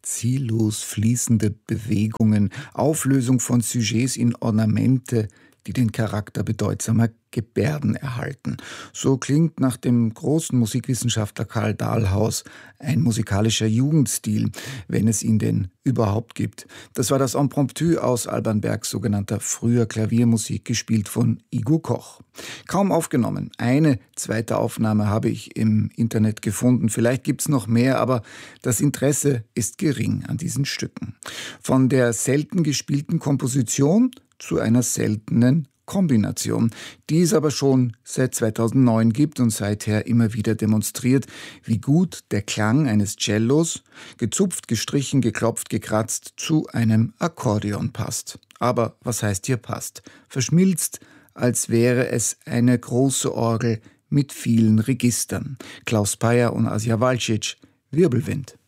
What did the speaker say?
Ziellos fließende Bewegungen, Auflösung von Sujets in Ornamente, die den Charakter bedeutsamer Gebärden erhalten. So klingt nach dem großen Musikwissenschaftler Karl Dahlhaus ein musikalischer Jugendstil, wenn es ihn denn überhaupt gibt. Das war das Impromptu aus Alban Bergs sogenannter früher Klaviermusik, gespielt von Igo Koch. Kaum aufgenommen. Eine zweite Aufnahme habe ich im Internet gefunden. Vielleicht gibt's noch mehr, aber das Interesse ist gering an diesen Stücken. Von der selten gespielten Komposition zu einer seltenen Kombination, die es aber schon seit 2009 gibt und seither immer wieder demonstriert, wie gut der Klang eines Cellos, gezupft, gestrichen, geklopft, gekratzt, zu einem Akkordeon passt. Aber was heißt hier passt? Verschmilzt, als wäre es eine große Orgel mit vielen Registern. Klaus Payer und Asja Walcic, Wirbelwind.